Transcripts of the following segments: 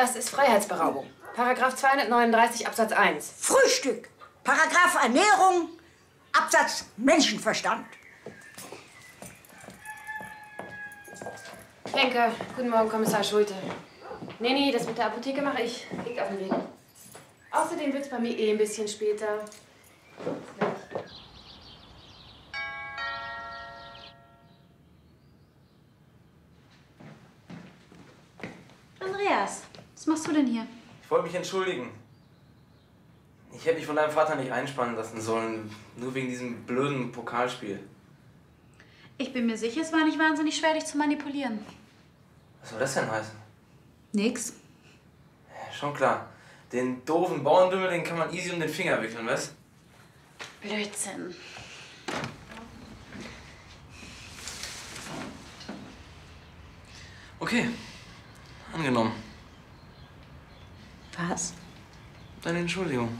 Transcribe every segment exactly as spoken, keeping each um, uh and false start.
Das ist Freiheitsberaubung. Paragraph zweihundertneununddreißig Absatz eins. Frühstück. Paragraph Ernährung. Absatz Menschenverstand. Henker, guten Morgen, Kommissar Schulte. Nee, nee, das mit der Apotheke mache ich. Liegt auf dem Weg. Außerdem wird's bei mir eh ein bisschen später. Andreas, was machst du denn hier? Ich wollte mich entschuldigen. Ich hätte mich von deinem Vater nicht einspannen lassen sollen, nur wegen diesem blöden Pokalspiel. Ich bin mir sicher, es war nicht wahnsinnig schwer, dich zu manipulieren. Was soll das denn heißen? Nix. Ja, schon klar. Den doofen Bauerndümmel, den kann man easy um den Finger wickeln, was? Blödsinn. Okay. Angenommen. Was? Deine Entschuldigung.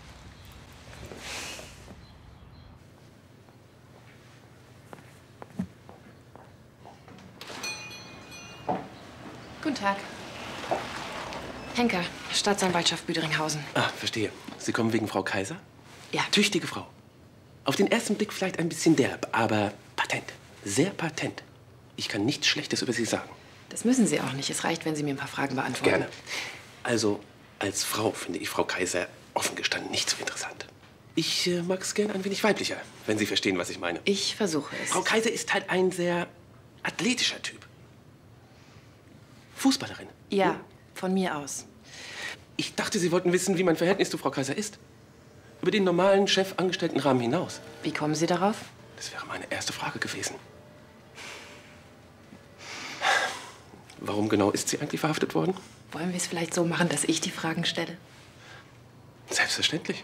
Guten Tag. Henker, Staatsanwaltschaft Büderinghausen. Ah, verstehe. Sie kommen wegen Frau Kaiser? Ja. Tüchtige Frau. Auf den ersten Blick vielleicht ein bisschen derb, aber patent. Sehr patent. Ich kann nichts Schlechtes über Sie sagen. Das müssen Sie auch nicht. Es reicht, wenn Sie mir ein paar Fragen beantworten. Gerne. Also, als Frau finde ich Frau Kaiser offen gestanden nicht so interessant. Ich äh, mag es gern ein wenig weiblicher, wenn Sie verstehen, was ich meine. Ich versuche es. Frau Kaiser ist halt ein sehr athletischer Typ. Fußballerin. Ja, von mir aus. Ich dachte, Sie wollten wissen, wie mein Verhältnis zu Frau Kaiser ist. Über den normalen Chefangestelltenrahmen hinaus. Wie kommen Sie darauf? Das wäre meine erste Frage gewesen. Warum genau ist sie eigentlich verhaftet worden? Wollen wir es vielleicht so machen, dass ich die Fragen stelle? Selbstverständlich.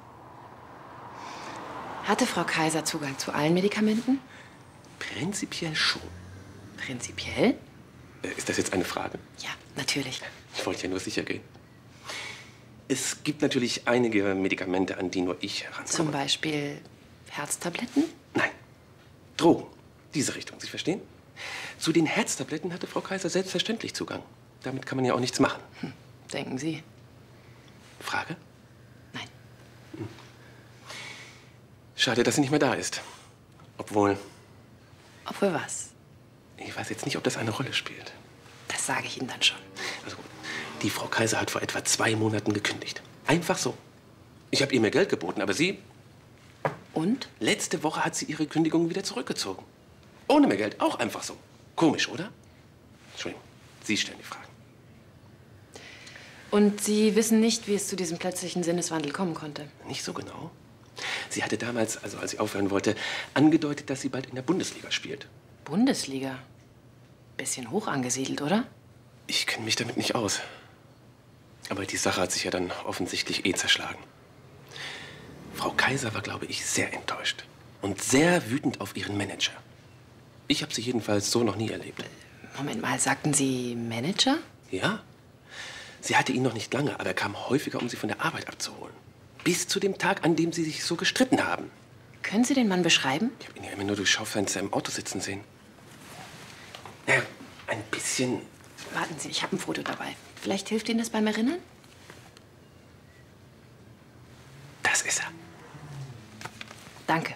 Hatte Frau Kaiser Zugang zu allen Medikamenten? Prinzipiell schon. Prinzipiell? Äh, Ist das jetzt eine Frage? Ja, natürlich. Ich wollte ja nur sicher gehen. Es gibt natürlich einige Medikamente, an die nur ich herankomme. Zum Beispiel Herztabletten? Nein. Drogen. Diese Richtung, Sie verstehen? Zu den Herztabletten hatte Frau Kaiser selbstverständlich Zugang. Damit kann man ja auch nichts machen. Hm, denken Sie? Frage? Nein. Hm. Schade, dass sie nicht mehr da ist. Obwohl... Obwohl was? Ich weiß jetzt nicht, ob das eine Rolle spielt. Das sage ich Ihnen dann schon. Also gut. Die Frau Kaiser hat vor etwa zwei Monaten gekündigt. Einfach so. Ich habe ihr mehr Geld geboten, aber sie... Und? Letzte Woche hat sie ihre Kündigung wieder zurückgezogen. Ohne mehr Geld, auch einfach so. Komisch, oder? Entschuldigung, Sie stellen die Fragen. Und Sie wissen nicht, wie es zu diesem plötzlichen Sinneswandel kommen konnte? Nicht so genau. Sie hatte damals, also als sie aufhören wollte, angedeutet, dass sie bald in der Bundesliga spielt. Bundesliga? Bisschen hoch angesiedelt, oder? Ich kenne mich damit nicht aus. Aber die Sache hat sich ja dann offensichtlich eh zerschlagen. Frau Kaiser war, glaube ich, sehr enttäuscht. Und sehr wütend auf ihren Manager. Ich habe sie jedenfalls so noch nie erlebt. Moment mal, sagten Sie Manager? Ja. Sie hatte ihn noch nicht lange, aber er kam häufiger, um sie von der Arbeit abzuholen. Bis zu dem Tag, an dem sie sich so gestritten haben. Können Sie den Mann beschreiben? Ich habe ihn ja immer nur durch Schaufenster im Auto sitzen sehen. Ja, ein bisschen... Warten Sie, ich habe ein Foto dabei. Vielleicht hilft Ihnen das beim Erinnern? Das ist er. Danke.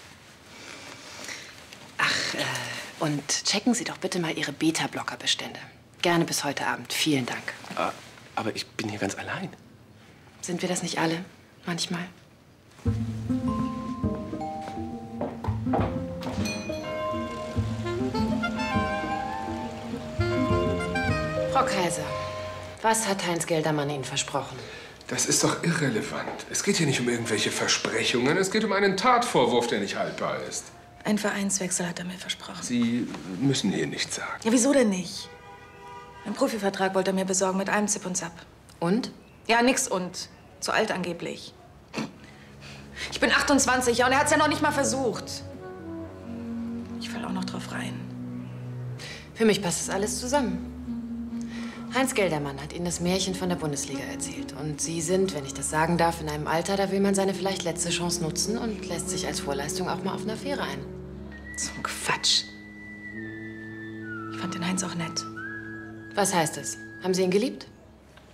Ach, äh, und checken Sie doch bitte mal Ihre Beta-Blocker-Bestände. Gerne bis heute Abend. Vielen Dank. Ah, aber ich bin hier ganz allein. Sind wir das nicht alle? Manchmal. Frau Kaiser, was hat Heinz Geldermann Ihnen versprochen? Das ist doch irrelevant. Es geht hier nicht um irgendwelche Versprechungen. Es geht um einen Tatvorwurf, der nicht haltbar ist. Ein Vereinswechsel hat er mir versprochen. Sie müssen hier nichts sagen. Ja, wieso denn nicht? Einen Profivertrag wollte er mir besorgen mit einem Zip und Zap. Und? Ja, nix und. Zu alt angeblich. Ich bin achtundzwanzig, ja, und er hat's ja noch nicht mal versucht. Ich fall auch noch drauf rein. Für mich passt das alles zusammen. Heinz Geldermann hat Ihnen das Märchen von der Bundesliga erzählt. Und Sie sind, wenn ich das sagen darf, in einem Alter, da will man seine vielleicht letzte Chance nutzen und lässt sich als Vorleistung auch mal auf eine Affäre ein. So ein Quatsch. Ich fand den Heinz auch nett. Was heißt das? Haben Sie ihn geliebt?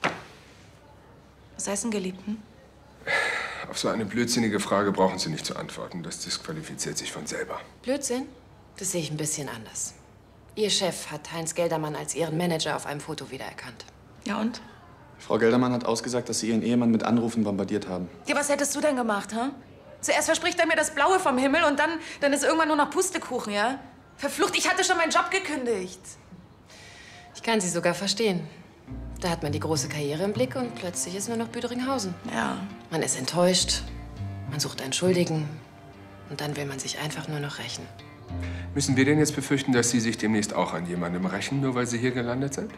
Was heißt denn Geliebten? Auf so eine blödsinnige Frage brauchen Sie nicht zu antworten. Das disqualifiziert sich von selber. Blödsinn? Das sehe ich ein bisschen anders. Ihr Chef hat Heinz Geldermann als Ihren Manager auf einem Foto wiedererkannt. Ja und? Frau Geldermann hat ausgesagt, dass Sie Ihren Ehemann mit Anrufen bombardiert haben. Ja, was hättest du denn gemacht, hä? Zuerst verspricht er mir das Blaue vom Himmel und dann, dann ist irgendwann nur noch Pustekuchen, ja? Verflucht, ich hatte schon meinen Job gekündigt. Ich kann Sie sogar verstehen. Da hat man die große Karriere im Blick und plötzlich ist nur noch Büderinghausen. Ja. Man ist enttäuscht, man sucht einen Schuldigen und dann will man sich einfach nur noch rächen. Müssen wir denn jetzt befürchten, dass Sie sich demnächst auch an jemandem rächen, nur weil Sie hier gelandet sind?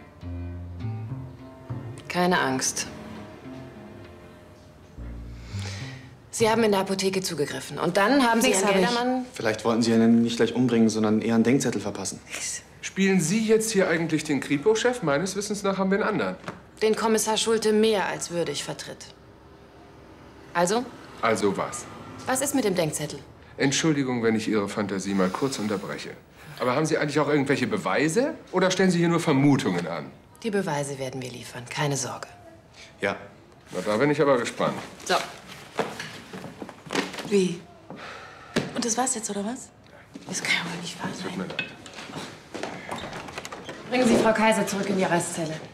Keine Angst. Sie haben in der Apotheke zugegriffen und dann haben Sie Nix Herrn hab ich. Geldermann... Vielleicht wollten Sie ihn nicht gleich umbringen, sondern eher einen Denkzettel verpassen. Spielen Sie jetzt hier eigentlich den Kripo-Chef? Meines Wissens nach haben wir einen anderen. den Kommissar Schulte mehr als würdig vertritt. Also? Also was? Was ist mit dem Denkzettel? Entschuldigung, wenn ich Ihre Fantasie mal kurz unterbreche. Aber haben Sie eigentlich auch irgendwelche Beweise oder stellen Sie hier nur Vermutungen an? Die Beweise werden wir liefern, keine Sorge. Ja. Na, da bin ich aber gespannt. So. Wie? Und das war's jetzt, oder was? Das kann ja wohl nicht wahr Tut sein. mir leid. Bringen Sie Frau Kaiser zurück in die Arrestzelle.